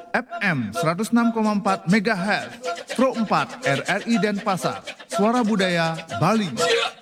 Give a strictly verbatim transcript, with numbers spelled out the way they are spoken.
F M seratus enam koma empat MHz, Pro empat R R I Denpasar, Suara Budaya Bali.